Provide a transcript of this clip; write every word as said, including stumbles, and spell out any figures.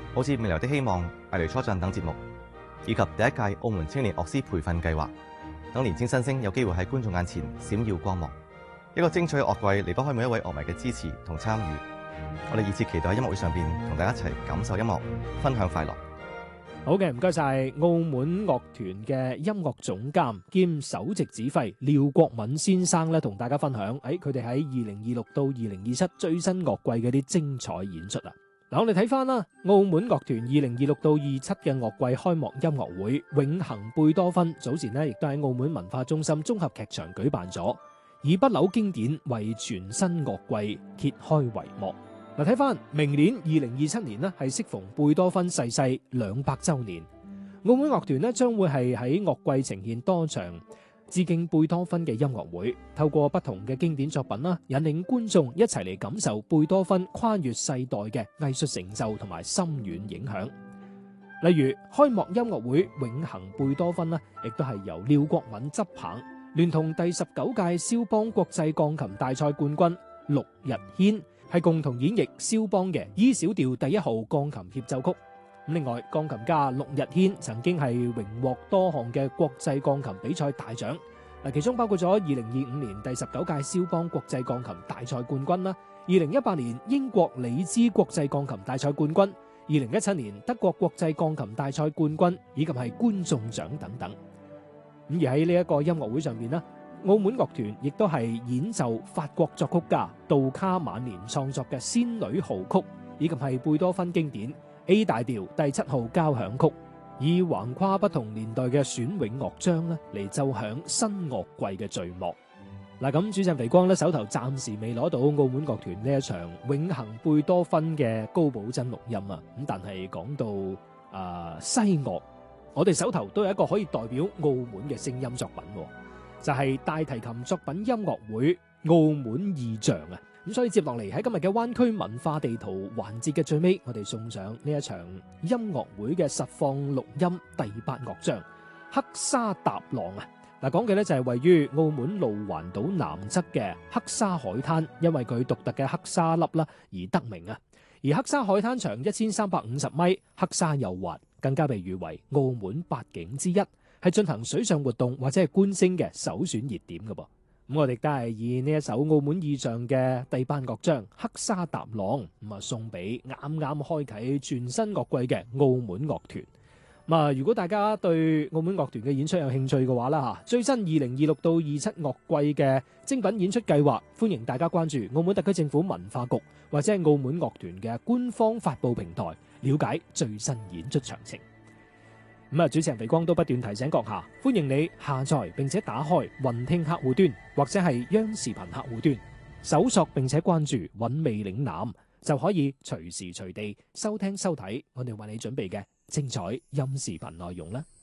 好似未來的希望、藝雷初陣等節目，以及第一屆澳門青年樂師培訓計劃，等年輕新星有機會喺觀眾眼前閃耀光芒。一個精彩嘅樂季離不開每一位樂迷嘅支持同參與。我哋熱切期待喺音樂會上邊同大家一齊感受音樂，分享快樂。 好嘅，唔該晒澳門樂團嘅音樂總監兼首席指揮廖國敏先生咧，同大家分享喺佢哋喺二零二六到二零二七最新樂季嘅啲精彩演出啊！嗱，我哋睇翻啦，澳門樂團二零二六到二七嘅樂季開幕音樂會《永恆貝多芬》早前呢亦都喺澳門文化中心綜合劇場舉辦咗，以不朽經典為全新樂季揭開帷幕。嗱，睇翻明年二零二七年呢係適逢貝多芬逝世兩百週年，澳門樂團呢將會係喺樂季呈現多場致敬貝多芬嘅音樂會，透過不同嘅經典作品啦，引領觀眾一齊嚟感受貝多芬跨越世代嘅藝術成就同埋深遠影響。例如開幕音樂會《永恆貝多芬》呢，亦都係由廖國敏執棒，聯同第十九屆蕭邦國際鋼琴大賽冠軍陸日軒，係共同演繹蕭邦嘅 E 小調第一號鋼琴協奏曲。另外，鋼琴家陸日軒曾經係榮獲多項嘅國際鋼琴比賽大獎，嗱，其中包括咗二零二五年第十九屆蕭邦國際鋼琴大賽冠軍啦，二零一八年英國里茲國際鋼琴大賽冠軍，二零一七年德國國際鋼琴大賽冠軍，以及係觀眾獎等等。咁而喺呢一個音樂會上邊呢，澳門樂團亦都係演奏法國作曲家杜卡晚年創作嘅《仙女號曲》，以及係貝多芬經典 A 大調第七號交響曲，以橫跨不同年代嘅選詠樂章咧嚟奏響新樂季嘅序幕。嗱，咁主席肥光咧手頭暫時未攞到澳門樂團呢一場永恆貝多芬嘅高保真錄音啊，咁但係講到啊、呃、西樂，我哋手頭都有一個可以代表澳門嘅聲音作品，就係、是、大提琴作品音樂會澳門意象啊。咁所以接落嚟喺今日嘅灣區文化地圖環節嘅最尾，我哋送上呢一場音樂會嘅實況錄音第八樂章黑沙踏浪啊！嗱，講嘅咧就係位於澳門路環島南側嘅黑沙海灘，因為佢獨特嘅黑沙粒啦而得名啊。而黑沙海灘長一千三百五十米，黑沙又滑，更加被譽為澳門八景之一，係進行水上活動或者係觀星嘅首選熱點㗎噃。咁我哋都係以呢一首澳門意象嘅第八樂章黑沙踏浪咁啊，送俾啱啱開啟全新樂季嘅澳門樂團。咁啊，如果大家對澳門樂團嘅演出有興趣嘅話啦吓，最新二零二六到二七樂季嘅精品演出計劃，歡迎大家關注澳門特區政府文化局或者係澳門樂團嘅官方發布平台，了解最新演出詳情。咁啊，主持人肥光都不斷提醒閣下，歡迎你下載並且打開雲聽客戶端或者係央視頻客戶端，搜索並且關注韻味嶺南，就可以隨時隨地收聽收睇我哋為你準備嘅精彩音視頻內容啦。